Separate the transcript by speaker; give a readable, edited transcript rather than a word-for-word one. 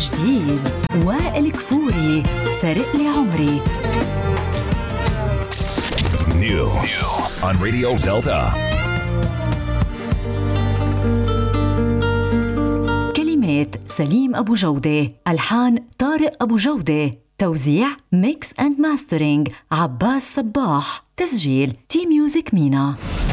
Speaker 1: جديد. وائل كفوري، سرق لي عمري.
Speaker 2: New on Radio Delta.
Speaker 1: كلمات سليم أبو جودة، ألحان طارق أبو جودة، توزيع ميكس أند ماسترينج عباس صباح، تسجيل تي ميوزك مينا.